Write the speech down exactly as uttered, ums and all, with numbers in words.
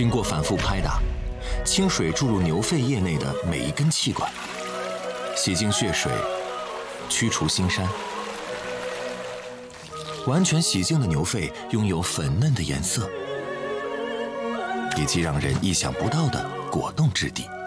经过反复拍打，清水注入牛肺液内的每一根气管，洗净血水，驱除腥膻。完全洗净的牛肺拥有粉嫩的颜色，以及让人意想不到的果冻质地。